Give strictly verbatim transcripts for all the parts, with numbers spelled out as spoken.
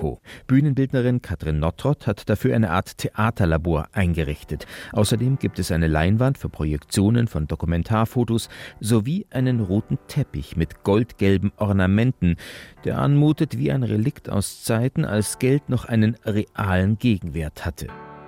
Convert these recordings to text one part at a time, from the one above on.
Risiko. Bühnenbildnerin Katrin Nottrott hat dafür eine Art Theaterlabor eingerichtet. Außerdem gibt es eine Leinwand für Projektionen von Dokumentarfotos sowie einen roten Teppich mit goldgelben Ornamenten, der anmutet wie ein Relikt aus Zeiten, als Geld noch einen realen Gegenwert hatte.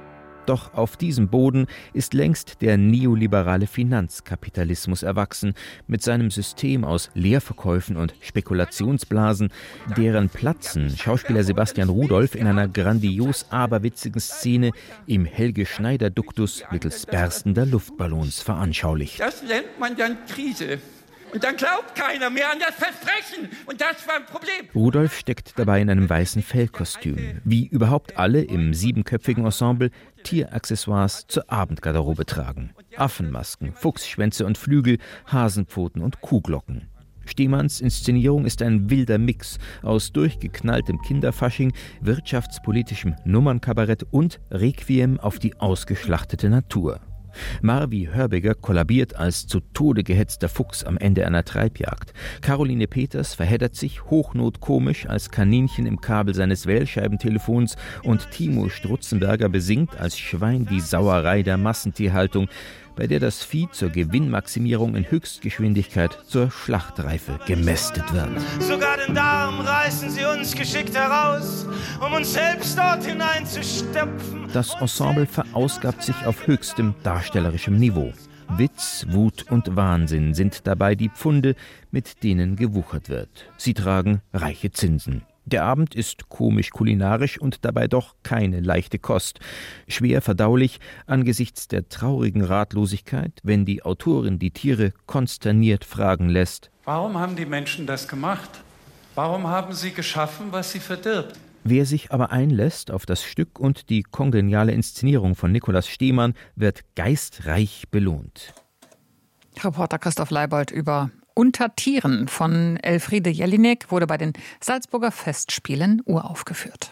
Doch auf diesem Boden ist längst der neoliberale Finanzkapitalismus erwachsen, mit seinem System aus Leerverkäufen und Spekulationsblasen, deren Platzen Schauspieler Sebastian Rudolph in einer grandios aberwitzigen Szene im Helge-Schneider-Duktus mittels berstender Luftballons veranschaulicht. Das nennt man dann Krise. Und dann glaubt keiner mehr an das Versprechen. Und das war ein Problem. Rudolph steckt dabei in einem weißen Fellkostüm. Wie überhaupt alle im siebenköpfigen Ensemble Tieraccessoires zur Abendgarderobe tragen. Affenmasken, Fuchsschwänze und Flügel, Hasenpfoten und Kuhglocken. Stehmanns Inszenierung ist ein wilder Mix aus durchgeknalltem Kinderfasching, wirtschaftspolitischem Nummernkabarett und Requiem auf die ausgeschlachtete Natur. Marvi Hörbiger kollabiert als zu Tode gehetzter Fuchs am Ende einer Treibjagd. Caroline Peters verheddert sich hochnotkomisch als Kaninchen im Kabel seines Wählscheibentelefons und Timo Strutzenberger besingt als Schwein die Sauerei der Massentierhaltung, bei der das Vieh zur Gewinnmaximierung in Höchstgeschwindigkeit zur Schlachtreife gemästet wird. Sogar den Darm reißen sie uns geschickt heraus, um uns selbst dort hineinzustopfen. Das Ensemble verausgabt sich auf höchstem darstellerischem Niveau. Witz, Wut und Wahnsinn sind dabei die Pfunde, mit denen gewuchert wird. Sie tragen reiche Zinsen. Der Abend ist komisch-kulinarisch und dabei doch keine leichte Kost. Schwer verdaulich angesichts der traurigen Ratlosigkeit, wenn die Autorin die Tiere konsterniert fragen lässt: Warum haben die Menschen das gemacht? Warum haben sie geschaffen, was sie verdirbt? Wer sich aber einlässt auf das Stück und die kongeniale Inszenierung von Nikolaus Stehmann, wird geistreich belohnt. Reporter Christoph Leibold über Unter Tieren von Elfriede Jelinek wurde bei den Salzburger Festspielen uraufgeführt.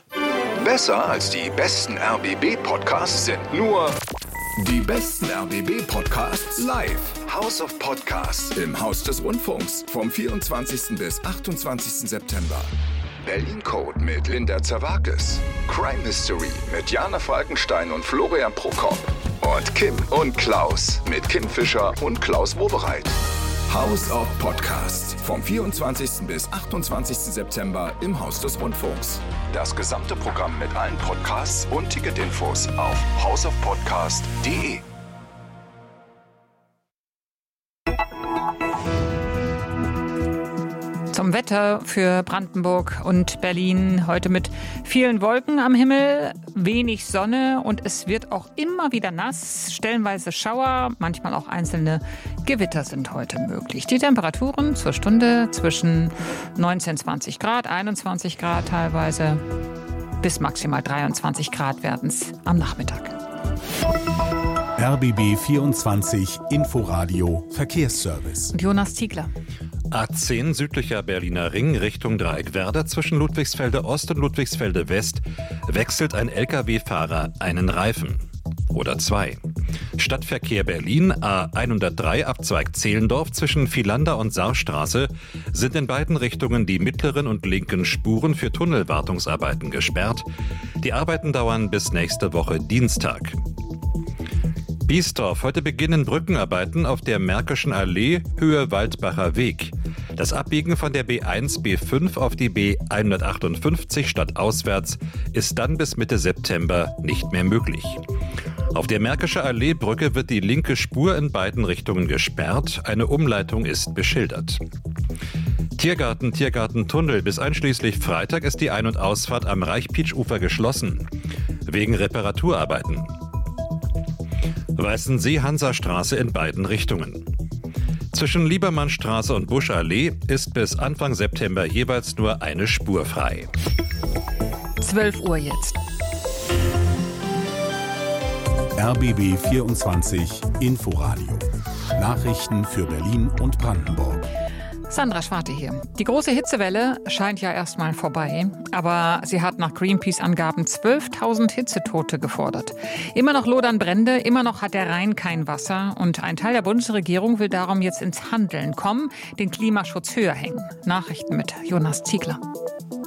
Besser als die besten R B B-Podcasts sind nur die besten R B B-Podcasts live. House of Podcasts im Haus des Rundfunks vom vierundzwanzigsten bis achtundzwanzigsten September. Berlin Code mit Linda Zerwakis. Crime Mystery mit Jana Falkenstein und Florian Prokop. Und Kim und Klaus mit Kim Fischer und Klaus Wowereit. House of Podcasts vom vierundzwanzigsten bis achtundzwanzigsten September im Haus des Rundfunks. Das gesamte Programm mit allen Podcasts und Ticketinfos auf house of podcast punkt de. Zum Wetter für Brandenburg und Berlin. Heute mit vielen Wolken am Himmel, wenig Sonne und es wird auch immer wieder nass. Stellenweise Schauer, manchmal auch einzelne Gewitter sind heute möglich. Die Temperaturen zur Stunde zwischen neunzehn, zwanzig Grad, einundzwanzig Grad teilweise, bis maximal dreiundzwanzig Grad werden es am Nachmittag. R B B vierundzwanzig Inforadio Verkehrsservice. Und Jonas Ziegler. A zehn südlicher Berliner Ring Richtung Dreieckwerder zwischen Ludwigsfelde Ost und Ludwigsfelde West wechselt ein L K W-Fahrer einen Reifen. Oder zwei. Stadtverkehr Berlin A hundertdrei Abzweig Zehlendorf zwischen Vielander und Saarstraße sind in beiden Richtungen die mittleren und linken Spuren für Tunnelwartungsarbeiten gesperrt. Die Arbeiten dauern bis nächste Woche Dienstag. Biesdorf, heute beginnen Brückenarbeiten auf der Märkischen Allee, Höhe Waldbacher Weg. Das Abbiegen von der B eins B fünf auf die B hundertachtundfünfzig stadtauswärts ist dann bis Mitte September nicht mehr möglich. Auf der Märkische Allee-Brücke wird die linke Spur in beiden Richtungen gesperrt. Eine Umleitung ist beschildert. Tiergarten, Tiergartentunnel. Bis einschließlich Freitag ist die Ein- und Ausfahrt am Reichpietsch-Ufer geschlossen. Wegen Reparaturarbeiten. Weißensee-Hansastraße in beiden Richtungen. Zwischen Liebermannstraße und Buschallee ist bis Anfang September jeweils nur eine Spur frei. zwölf Uhr jetzt. R B B vierundzwanzig Inforadio. Nachrichten für Berlin und Brandenburg. Sandra Schwarte hier. Die große Hitzewelle scheint ja erstmal vorbei, aber sie hat nach Greenpeace-Angaben zwölftausend Hitzetote gefordert. Immer noch lodern Brände, immer noch hat der Rhein kein Wasser und ein Teil der Bundesregierung will darum jetzt ins Handeln kommen, den Klimaschutz höher hängen. Nachrichten mit Jonas Ziegler.